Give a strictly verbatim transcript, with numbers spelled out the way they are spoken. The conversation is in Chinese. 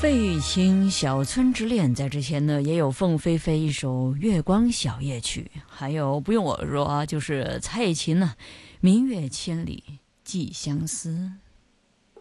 费玉清《小村之恋》在之前呢，也有凤飞飞一首《月光小夜曲》，还有不用我说啊，就是蔡琴呢，《明月千里寄相思》。